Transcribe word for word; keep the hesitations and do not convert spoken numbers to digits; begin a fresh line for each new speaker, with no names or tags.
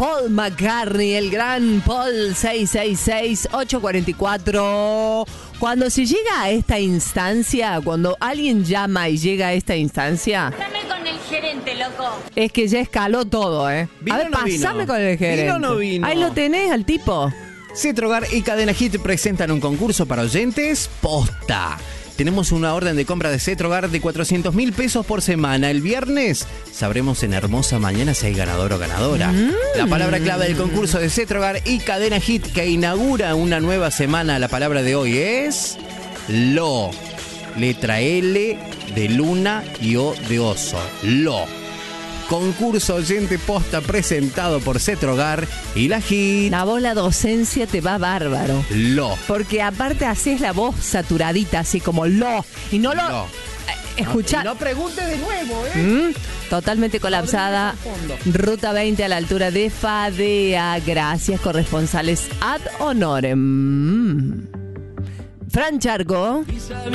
Paul McCartney, el gran Paul. Seis seis seis, ocho cuatro cuatro. Cuando se llega a esta instancia, cuando alguien llama y llega a esta instancia,
Dame con el gerente, loco.
es que ya escaló todo, ¿eh?
¿Vino
A ver,
o no
pasame
vino?
con el gerente.
¿Vino o no vino?
Ahí lo tenés al tipo.
Cetrogar y Cadena Hit presentan un concurso para oyentes posta. Tenemos una orden de compra de Cetrogar de cuatrocientos mil pesos por semana. El viernes sabremos en Hermosa Mañana si hay ganador o ganadora. Mm. La palabra clave del concurso de Cetrogar y Cadena Hit que inaugura una nueva semana. La palabra de hoy es lo. Letra L de luna y O de oso. Lo. Concurso oyente posta presentado por Cetrogar y la Hit.
La voz, la docencia te va bárbaro.
Lo.
Porque aparte haces la voz saturadita, así como lo. Y no lo...
Lo.
Eh, escuchá.
No, no pregunte de nuevo, ¿eh?
Mm, totalmente colapsada. Ruta veinte a la altura de Fadea. Gracias, corresponsales ad honorem. Fran Charco.